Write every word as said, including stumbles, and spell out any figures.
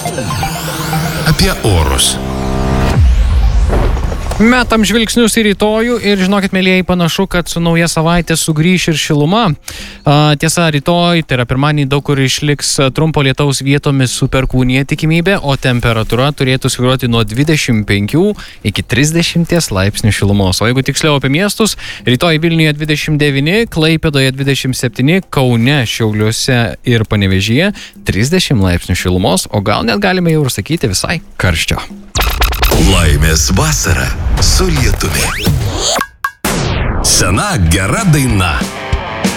Apie orus. Metam žvilgsnius į rytojų ir žinokit, mėlyjei, panašu, kad su nauja savaitė sugrįš ir šiluma. A, tiesa, rytoj, tai yra pirmadienį, daug kur išliks trumpo lietaus vietomis su perkūnija tikimybė, o temperatūra turėtų svyruoti nuo dvidešimt penkių iki trisdešimties laipsnių šilumos. O jeigu tiksliau apie miestus, rytoj Vilniuje dvidešimt devyni, Klaipėdoje dvidešimt septyni, Kaune, Šiauliuose ir Panevėžyje trisdešimt laipsnių šilumos, o gal net galime jau ir sakyti visai karščio. Laimės vasara su lietumi. Sena gera daina.